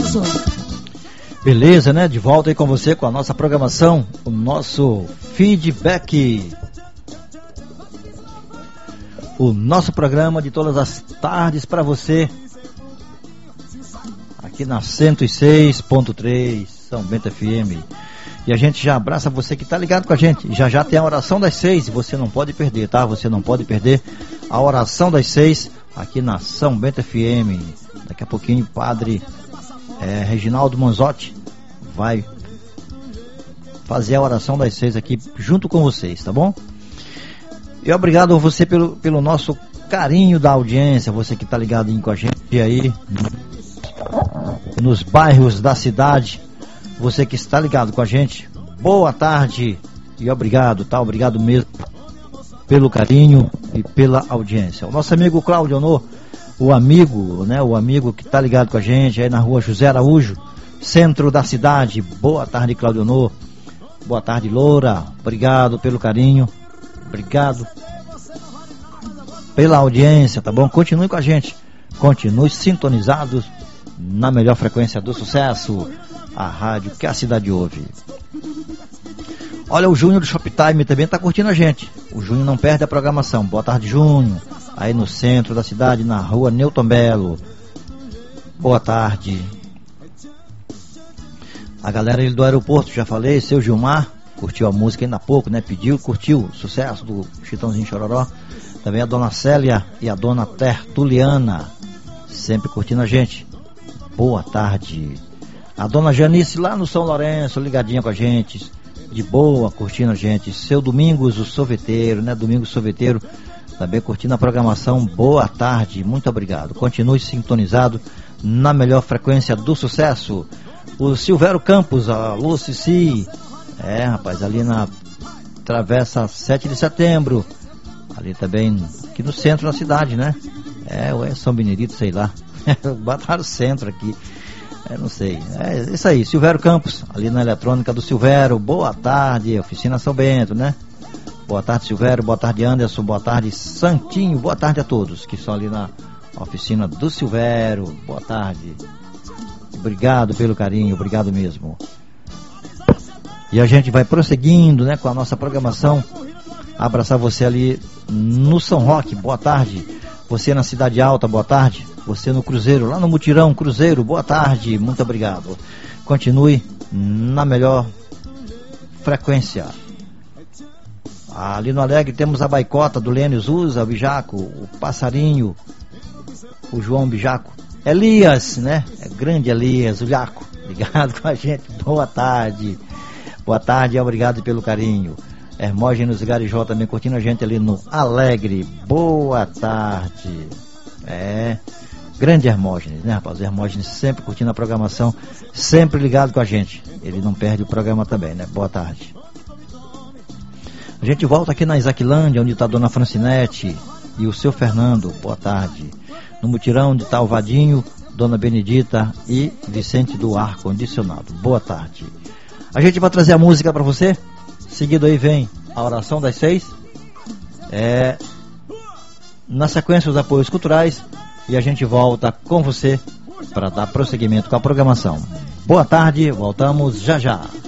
Afonso. Beleza, né? De volta aí com você, com a nossa programação, o nosso feedback. O nosso programa de todas as tardes para você, aqui na 106.3 São Bento FM. E a gente já abraça você que tá ligado com a gente. Já já tem a oração das 6 e você não pode perder, tá? Você não pode perder a oração das 6 aqui na São Bento FM. Daqui a pouquinho o padre Reginaldo Manzotti vai fazer a oração das 6 aqui junto com vocês, tá bom? E obrigado a você pelo nosso carinho da audiência, você que tá ligado com a gente aí nos bairros da cidade, você que está ligado com a gente, boa tarde e obrigado, tá? Obrigado mesmo pelo carinho e pela audiência. O nosso amigo Cláudio Honor, o amigo que tá ligado com a gente aí na rua José Araújo, centro da cidade. Boa tarde, Cláudio Honor. Boa tarde, Loura. Obrigado pelo carinho. Obrigado pela audiência, tá bom? Continue com a gente. Continue sintonizados na melhor frequência do sucesso, a rádio que a cidade ouve. Olha, o Júnior do Shoptime também tá curtindo a gente. O Júnior não perde a programação. Boa tarde, Júnior. Aí no centro da cidade, na rua Newton Belo. Boa tarde. A galera do aeroporto, já falei, seu Gilmar, curtiu a música ainda há pouco, né? Curtiu o sucesso do Chitãozinho Chororó. Também a dona Célia e a dona Tertuliana, sempre curtindo a gente. Boa tarde. A dona Janice lá no São Lourenço, ligadinha com a gente, de boa, curtindo a gente. Seu Domingos, o sorveteiro, né? Domingos Sorveteiro, também curtindo a programação. Boa tarde, muito obrigado. Continue sintonizado na melhor frequência do sucesso. O Silvério Campos, a Lucici, rapaz, ali na Travessa 7 de Setembro, ali também, aqui no centro da cidade, né? Ou é São Benedito, sei lá. Botaram o centro aqui, não sei. É isso aí, Silvério Campos, ali na eletrônica do Silvério. Boa tarde, Oficina São Bento, né? Boa tarde, Silvério. Boa tarde, Anderson. Boa tarde, Santinho. Boa tarde a todos que estão ali na oficina do Silvério. Boa tarde. Obrigado pelo carinho, obrigado mesmo. E a gente vai prosseguindo, né, com a nossa programação. Abraçar você ali no São Roque, boa tarde. Você na Cidade Alta, boa tarde. Você no Cruzeiro, lá no Mutirão Cruzeiro, boa tarde, muito obrigado. Continue na melhor frequência. Ali no Alegre temos a Baicota do Lênio Usa, o Bijaco, o Passarinho, o João Bijaco. Elias, né? Grande Elias, o Jaco, ligado com a gente. Boa tarde. Boa tarde e obrigado pelo carinho. Hermógenes Garijó também curtindo a gente ali no Alegre. Boa tarde. Grande Hermógenes, né, rapaz? O Hermógenes sempre curtindo a programação, sempre ligado com a gente. Ele não perde o programa também, né? Boa tarde. A gente volta aqui na Isaquilândia, onde está a dona Francinete e o seu Fernando. Boa tarde. No Mutirão, onde está o Vadinho, dona Benedita e Vicente do Ar Condicionado. Boa tarde. A gente vai trazer a música para você. Seguido aí vem a oração das 6. Na sequência, os apoios culturais. E a gente volta com você para dar prosseguimento com a programação. Boa tarde, voltamos já já.